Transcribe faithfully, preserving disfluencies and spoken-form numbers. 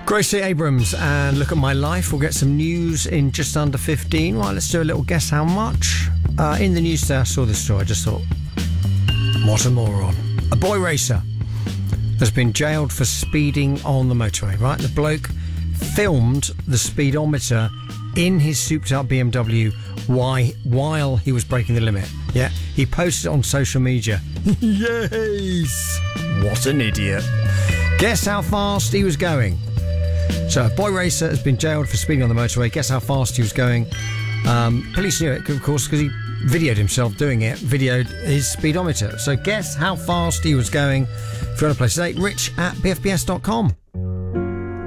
Gracie Abrams and Look at My Life. We'll get some news in just under fifteen. Right, let's do a little guess how much. Uh, in the news today, I saw this story. I just thought, what a moron. A boy racer has been jailed for speeding on the motorway, right? The bloke filmed the speedometer in his souped-up B M W why, while he was breaking the limit. Yeah, he posted it on social media. Yes! What an idiot. Guess how fast he was going. So a boy racer has been jailed for speeding on the motorway. Guess how fast he was going. Um, police knew it, of course, because he videoed himself doing it, videoed his speedometer. So guess how fast he was going. If you want to play today, rich at b f b s dot com.